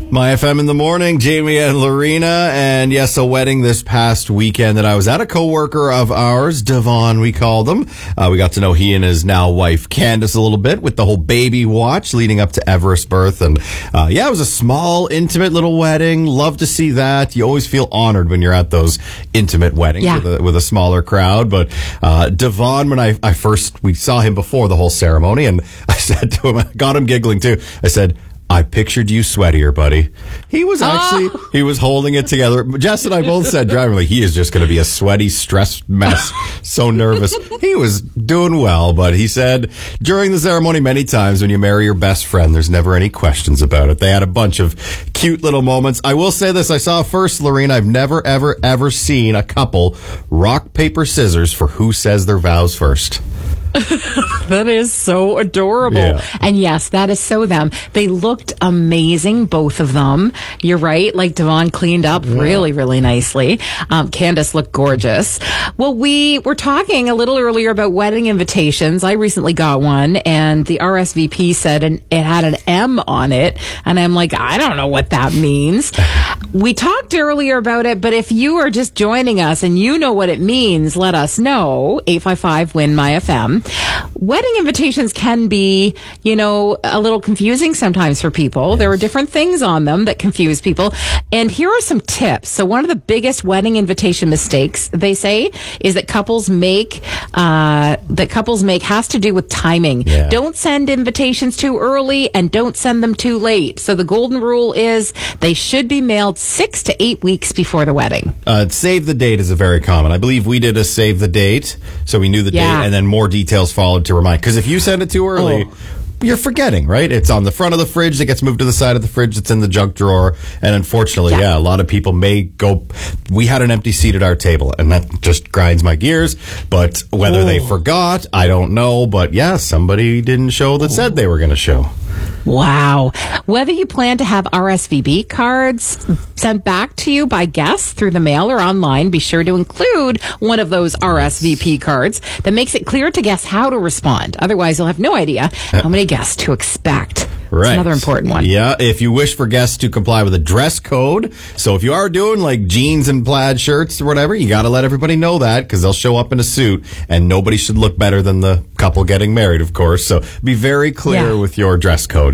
My FM in the morning, Jamie and Lorena. And yes, a wedding this past weekend that I was at. A coworker of ours, Devon, we called him. We got to know he and his now wife, Candace, a little bit with the whole baby watch leading up to Everest's birth. And it was a small, intimate little wedding. Love to see that. You always feel honored when you're at those intimate weddings with a smaller crowd. But Devon, when we saw him before the whole ceremony, and I said to him, I got him giggling too. I said, I pictured you sweatier, buddy. He was he was holding it together. Jess and I both said, driving, he is just going to be a sweaty, stressed mess. So nervous. He was doing well, but he said during the ceremony many times when you marry your best friend, there's never any questions about it. They had a bunch of cute little moments. I will say this. I saw first, Lorena, I've never, ever, ever seen a couple rock, paper, scissors for who says their vows first. That is so adorable. Yeah. And yes, that is so them. They looked amazing, both of them. You're right. Like Devon cleaned up really, really nicely. Candace looked gorgeous. Well, we were talking a little earlier about wedding invitations. I recently got one and the RSVP said it had an M on it. And I'm like, I don't know what that means. We talked earlier about it, but if you are just joining us and you know what it means, let us know. 855-WIN-MY-FM. Wedding invitations can be, a little confusing sometimes for people. Yes. There are different things on them that confuse people. And here are some tips. So one of the biggest wedding invitation mistakes, they say, is that couples make has to do with timing. Yeah. Don't send invitations too early and don't send them too late. So the golden rule is they should be mailed 6 to 8 weeks before the wedding. Save the date is a very common. I believe we did a save the date, so we knew the date, and then more details followed to remind. Because if you send it too early, you're forgetting, right? It's on the front of the fridge that gets moved to the side of the fridge that's in the junk drawer. And unfortunately, a lot of people may go. We had an empty seat at our table, and that just grinds my gears. But whether they forgot, I don't know. But somebody didn't show that said they were going to show. Wow. Whether you plan to have RSVP cards sent back to you by guests through the mail or online, be sure to include one of those RSVP cards that makes it clear to guests how to respond. Otherwise, you'll have no idea how many guests to expect. Right. That's another important one. Yeah, if you wish for guests to comply with a dress code. So if you are doing like jeans and plaid shirts or whatever, you got to let everybody know that because they'll show up in a suit and nobody should look better than the couple getting married, of course. So be very clear with your dress code,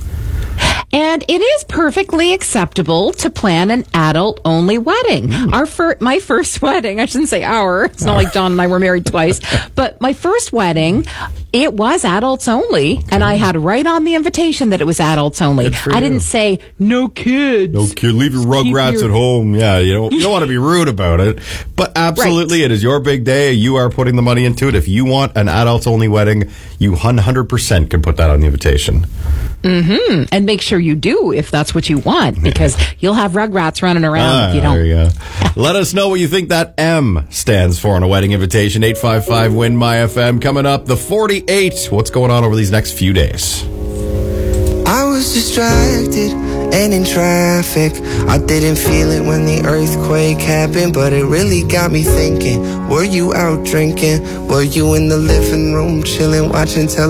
And it is perfectly acceptable to plan an adult-only wedding. My first wedding, I shouldn't say our. It's not like John and I were married twice. But my first wedding, it was adults only. Okay. And I had right on the invitation that it was adults only. I didn't say, no kids. No kids. Leave your rugrats at home. Yeah, you don't want to be rude about it. But absolutely, It is your big day. You are putting the money into it. If you want an adults-only wedding, you 100% can put that on the invitation. Mm-hmm. And make sure you do if that's what you want, because you'll have rugrats running around if you don't. There you go. Let us know what you think that M stands for on a wedding invitation. 855-WIN-MY-FM. Coming up, the 48. What's going on over these next few days? I was distracted and in traffic. I didn't feel it when the earthquake happened, but it really got me thinking. Were you out drinking? Were you in the living room chilling, watching television?